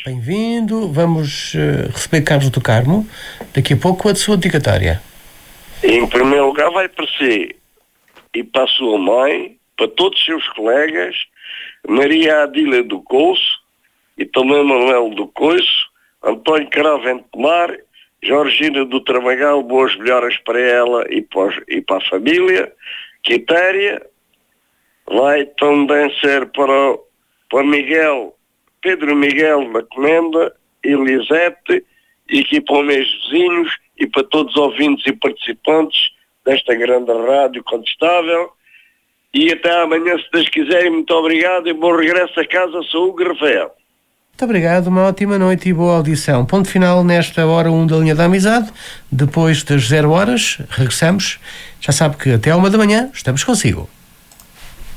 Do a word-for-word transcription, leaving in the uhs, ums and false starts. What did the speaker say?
Bem-vindo. Vamos uh, receber Carlos do Carmo. Daqui a pouco a sua dedicatória. Em primeiro lugar vai para si e para a sua mãe, para todos os seus colegas, Maria Adília do Couço e também Manuel do Coiço, António Caravente Mar, Georgina do Tramagal, boas melhoras para ela e para, os, e para a família. Quitéria vai também ser para, para Miguel, Pedro Miguel da Comenda, Elisete, e aqui para os meus vizinhos e para todos os ouvintes e participantes desta grande rádio contestável. E até amanhã, se Deus quiser, muito obrigado e bom regresso a casa, sou Hugo Rafael. Muito obrigado, uma ótima noite e boa audição. Ponto final nesta hora um da Linha da Amizade. Depois das zero horas, regressamos. Já sabe que até à uma da manhã estamos consigo.